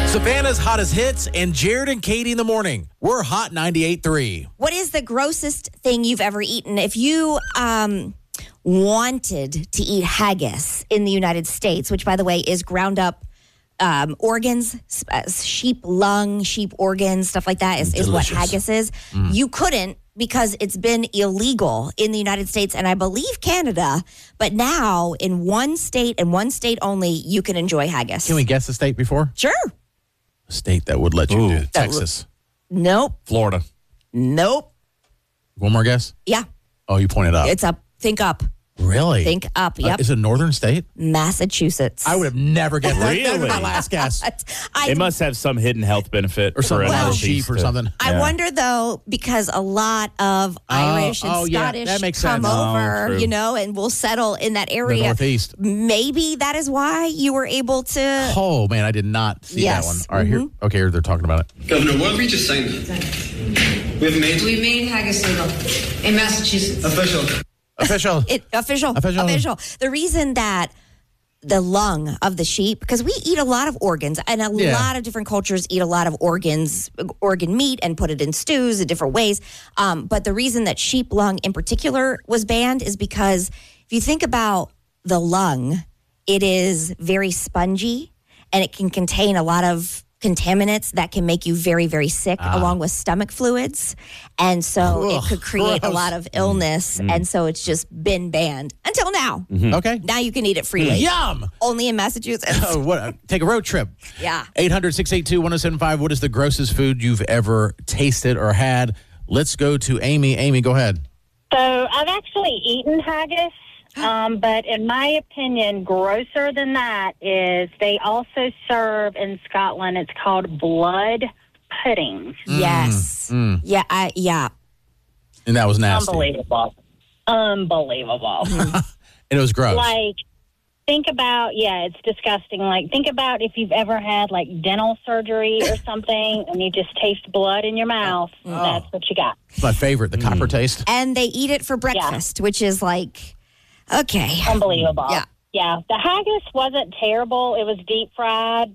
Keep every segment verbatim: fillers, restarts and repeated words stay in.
Savannah's hottest hits and Jared and Katie in the morning. We're Hot ninety-eight point three. What is the grossest thing you've ever eaten? If you um, wanted to eat haggis in the United States, which, by the way, is ground up um, organs, uh, sheep lung, sheep organs, stuff like that is, is what haggis is. Mm. You couldn't because it's been illegal in the United States and I believe Canada. But now in one state and one state only, you can enjoy haggis. Can we guess the state before? Sure. A state that would let you Ooh. do it. Texas. Nope. Florida. Nope. One more guess? Yeah. Oh, you pointed up. It's up. Think up. Really? Think up. Yep. Uh, is it a northern state? Massachusetts. I would have never guessed that. Really? That was my last guess. I, It must have some hidden health benefit. Or some for well, animals sheep or to- something. I Yeah. wonder, though, because a lot of Irish and oh, yeah, Scottish that makes come sense. Oh, over, true. you know, and will settle in that The area. Northeast. Maybe that is why you were able to. Oh, man, I did not see Yes. that one. All right, here. Okay, here they're talking about it. Governor, what have we just signed? We have made We made haggis legal in Massachusetts. official. Official. It, official, Official. official. The reason that the lung of the sheep, because we eat a lot of organs, and a Yeah. lot of different cultures eat a lot of organs, organ meat, and put it in stews in different ways. Um, but the reason that sheep lung in particular was banned is because if you think about the lung, it is very spongy, and it can contain a lot of contaminants that can make you very, very sick, Ah. along with stomach fluids. And so Ugh, it could create gross. a lot of illness. And so it's just been banned until now. Okay. Now you can eat it freely. Yum. Only in Massachusetts. Oh, what? uh, Take a road trip. Yeah. eight hundred, six eight two, one oh seven five. What is the grossest food you've ever tasted or had? Let's go to Amy. Amy, go ahead. So I've actually eaten haggis, um, but in my opinion, grosser than that is they also serve in Scotland. It's called blood pudding. Yes. Mm. Yeah. I, yeah. And that was nasty. Unbelievable. Unbelievable. And it was gross. Like, think about, yeah, it's disgusting. Like, think about if you've ever had, like, dental surgery or something and you just taste blood in your mouth. That's what you got. It's my favorite, the copper taste. And they eat it for breakfast, which is like, okay. Unbelievable. Yeah. Yeah. The haggis wasn't terrible. It was deep fried,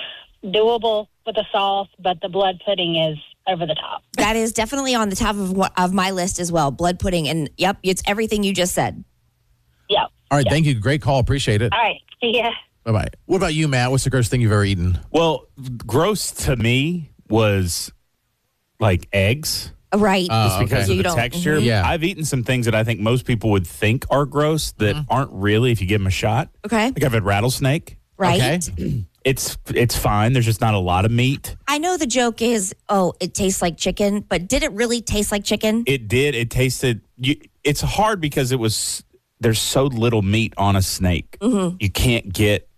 doable with the sauce, but the blood pudding is over the top. That is definitely on the top of what, of my list as well. Blood pudding. And yep, it's everything you just said. Yeah. All right, thank you. Great call. Appreciate it. All right. See ya. Bye-bye. What about you, Matt? What's the grossest thing you've ever eaten? Well, gross to me was like eggs. Right. Oh, Just because okay. of You the don't- texture. mhm. Yeah. I've eaten some things that I think most people would think are gross that aren't really if you give them a shot. Okay. Like I've had rattlesnake. Right. Okay. It's it's fine. There's just not a lot of meat. I know the joke is, oh, it tastes like chicken, but did it really taste like chicken? It did. It tasted. You, it's hard because it was. There's so little meat on a snake. You can't get